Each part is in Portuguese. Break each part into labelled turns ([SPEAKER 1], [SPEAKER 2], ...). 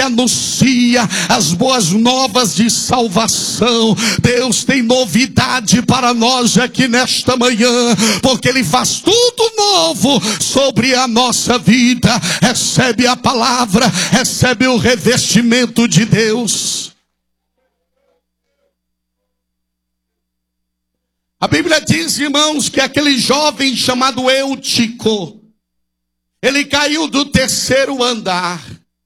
[SPEAKER 1] anuncia as boas novas de salvação. Deus tem novidade para nós aqui nesta manhã, porque Ele faz tudo novo sobre a nossa vida. Recebe a palavra, recebe o revestimento de Deus. A Bíblia diz, irmãos, que aquele jovem chamado Eutico, ele caiu do terceiro andar,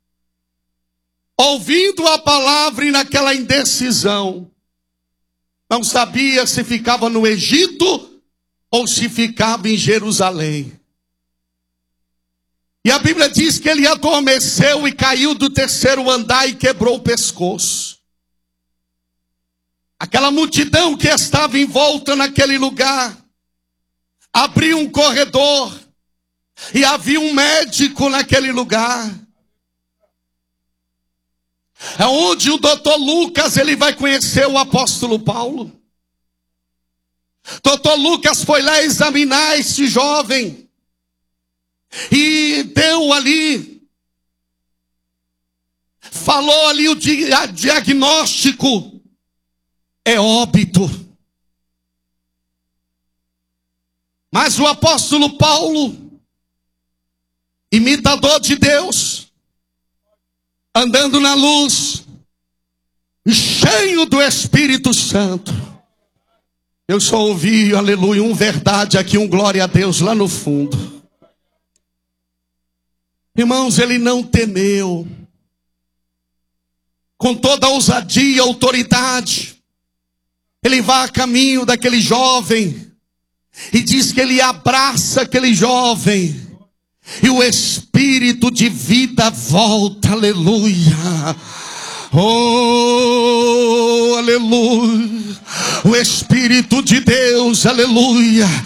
[SPEAKER 1] ouvindo a palavra e naquela indecisão. Não sabia se ficava no Egito ou se ficava em Jerusalém. E a Bíblia diz que ele adormeceu e caiu do terceiro andar e quebrou o pescoço. Aquela multidão que estava em volta naquele lugar abriu um corredor e havia um médico naquele lugar. É onde o doutor Lucas ele vai conhecer o apóstolo Paulo. Doutor Lucas foi lá examinar esse jovem e deu ali, falou ali o diagnóstico. É óbito. Mas o apóstolo Paulo, imitador de Deus, andando na luz, cheio do Espírito Santo. Eu só ouvi, aleluia, um verdade aqui, um glória a Deus lá no fundo. Irmãos, ele não temeu. Com toda a ousadia e autoridade, ele vai a caminho daquele jovem e diz que ele abraça aquele jovem e o espírito de vida volta, aleluia. Oh, aleluia. O Espírito de Deus, aleluia,